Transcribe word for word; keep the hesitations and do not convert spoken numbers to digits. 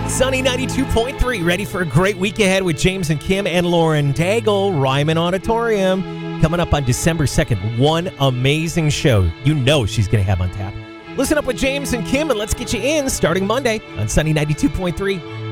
Sunny ninety-two point three, ready for a great week ahead with James and Kim and Lauren Daigle, Ryman Auditorium. Coming up on December second, one amazing show you know she's going to have on tap. Listen up with James and Kim, and let's get you in starting Monday on Sunny ninety-two point three.